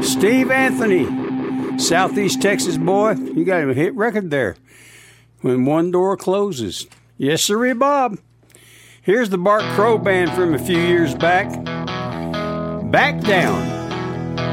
Steve Anthony, Southeast Texas boy. You got a hit record there. When One Door Closes. Yes, sirree, Bob. Here's the Bart Crow Band from a few years back. Back Down.